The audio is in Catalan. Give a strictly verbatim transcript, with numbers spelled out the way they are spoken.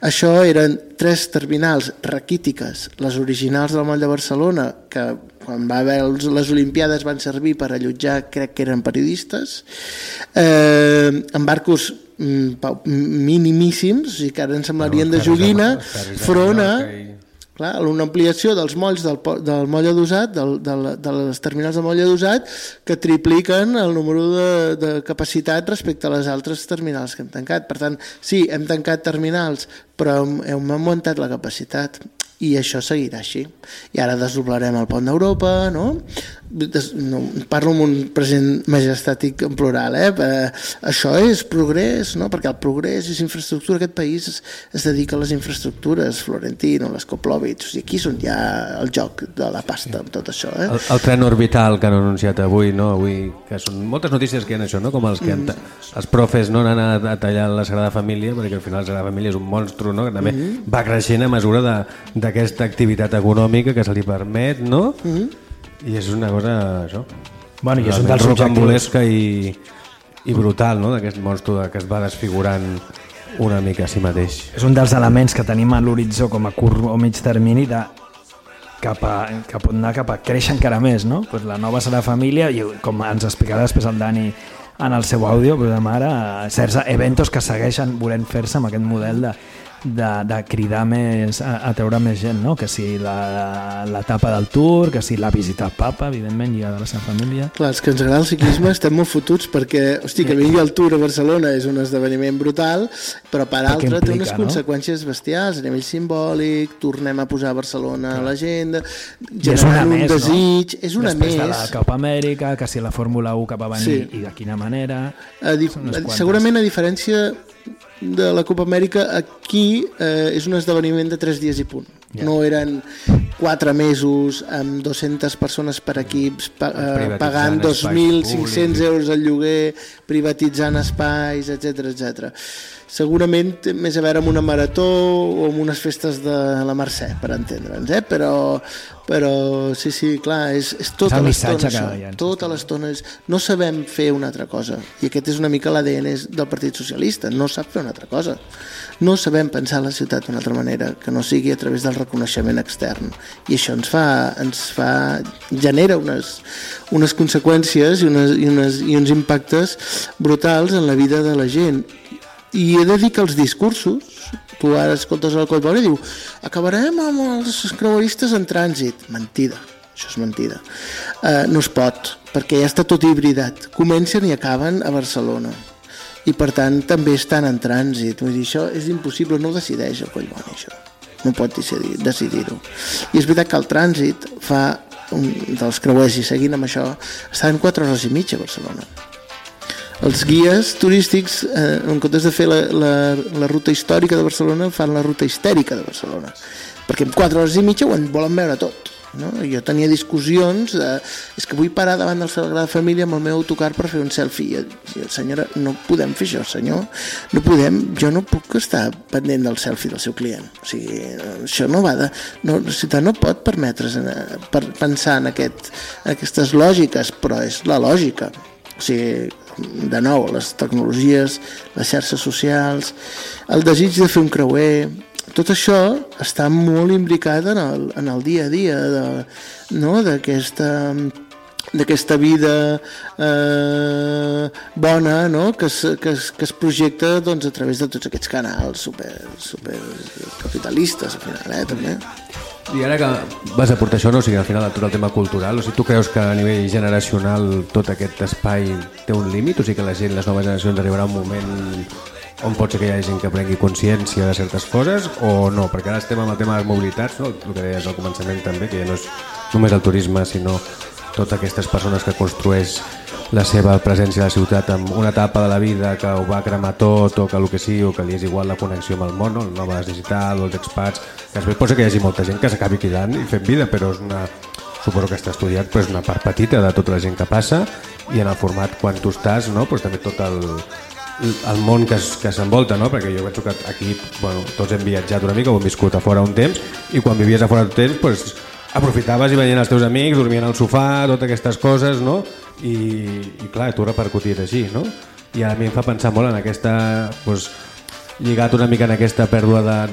Això eren tres terminals raquítiques, les originals del moll de Barcelona, que quan va haver les Olimpiades van servir per allotjar, crec que eren periodistes, eh, amb barcos minimíssims, o sigui que ara ens semblarien de joguina, front a clar, una ampliació dels molls del, del moll adossat, del, del, de les terminals de moll adossat, que tripliquen el número de, de capacitat respecte a les altres terminals que hem tancat. Per tant, sí, hem tancat terminals, però hem, hem augmentat la capacitat i això seguirà així. I ara desdoblarem el pont d'Europa, no? Des, no parlo amb un present majestàtic en plural, eh? eh? Això és progrés, no? Perquè el progrés és infraestructura. Aquest país es, es dedica a les infraestructures, Florentino, les Koplovich, o sigui, aquí és on hi ha el joc de la pasta amb tot això. Eh? El, el tren orbital que han anunciat avui, no? Avui, que són moltes notícies que hi ha això, no? Com els que han, els profes no han anat a tallar la Sagrada Família, perquè al final la Sagrada Família és un monstru, no? Que també mm-hmm. va creixent a mesura de, d'aquesta activitat econòmica que se li permet, no? Mm-hmm. I és una cosa, això, bueno, i és un dels rocambolesca i, i brutal, no? D'aquest monstru que es va desfigurant una mica a si mateix. És un dels elements que tenim a l'horitzó com a curt o mig termini de cap a, que pot anar cap a créixer encara més, no? Pues la nova serà família i com ens explicarà després el Dani en el seu àudio, pues demà ara, certs eventos que segueixen volent fer-se amb aquest model de De, de cridar més, a, a treure més gent, no? Que si l'etapa del Tour, que si la visita al Papa, evidentment, lligada a la seva família. Clar, és que ens agrada el ciclisme, estem molt fotuts perquè, hosti, que vingui el Tour a Barcelona és un esdeveniment brutal, però per altra implica, té unes no? conseqüències bestials a nivell simbòlic, tornem a posar Barcelona a l'agenda, generant un més, desig, no? És una després més. Després de la Copa Amèrica, que si la Fórmula u que va venir sí. i de quina manera... A di- segurament a diferència de la Copa Amèrica, aquí eh, és un esdeveniment de tres dies i punt. Yeah. No eren quatre mesos amb dues-centes persones per equips pa, eh, pagant dos mil cinc-cents euros al lloguer, privatitzant espais, etcètera, etcètera. Segurament té més a veure amb una marató o amb unes festes de la Mercè, per entendre'ns, eh? però, però sí, sí, clar, és, és tota és l'estona això, ja tota l'estona és, no sabem fer una altra cosa, i aquest és una mica l'A D N del Partit Socialista, no sap fer una altra cosa, no sabem pensar la ciutat d'una altra manera, que no sigui a través del reconeixement extern, i això ens fa, ens fa genera unes, unes conseqüències i, unes, i, unes, i uns impactes brutals en la vida de la gent. I he de dir que els discursos, tu ara escoltes el Collboni i diu acabarem amb els creueristes en trànsit. Mentida, això és mentida. Uh, no es pot, perquè ja està tot hibridat. Comencen i acaben a Barcelona. I per tant també estan en trànsit. Vull dir, això és impossible, no ho decideix el Collboni, això. No pot decidir, decidir-ho. I és veritat que el trànsit fa un, dels creuers, i seguint amb això, estan quatre hores i mitja a Barcelona. Els guies turístics, eh, en comptes de fer la, la, la ruta històrica de Barcelona, fan la ruta histèrica de Barcelona, perquè en quatre hores i mitja ho en volen veure tot, no? Jo tenia discussions de, és que vull parar davant del Sagrada Família amb el meu autocar per fer un selfie. I, senyora, no podem fer això, senyor, no podem, jo no puc estar pendent del selfie del seu client, o sigui, això no va de, no, la ciutat no pot permetre's en, per pensar en, aquest, en aquestes lògiques, però és la lògica, o sigui, de nou, les tecnologies, les xarxes socials, el desig de fer un creuer, tot això està molt imbricat en el, en el dia a dia de, no? d'aquesta, d'aquesta vida eh, bona, no? que, es, que, es, que es projecta doncs, a través de tots aquests canals super, super capitalistes, al final, eh, també. I ara que vas a portar això, no? O sigui, al final tot el tema cultural, o sigui, tu creus que a nivell generacional tot aquest espai té un límit? O sigui, que la gent, les noves generacions arribarà un moment on pot ser que hi hagi gent que prengui consciència de certes coses o no? Perquè ara estem amb el tema de les mobilitats, no? El que deies al començament també, que ja no és només el turisme, sinó totes aquestes persones que construeix la seva presència a la ciutat en una etapa de la vida que ho va cremar tot o que el que sigui, o que li és igual la connexió amb el món, no? El nòmades digital o els expats, que després pot ser que hi hagi molta gent que s'acabi quedant i fent vida, però és una, suposo que està estudiat, però és una part petita de tota la gent que passa, i en el format quan tu estàs, no? Pues també tot el, el món que, que s'envolta, no? Perquè jo penso que aquí, bueno, tots hem viatjat una mica, ho hem viscut a fora un temps, i quan vivies a fora un temps, pues, aprofitaves i venien els teus amics, dormien al sofà, totes aquestes coses, no? I, i clar, tu repercuties així, no? I a mi em fa pensar molt en aquesta, doncs, lligat una mica en aquesta pèrdua de,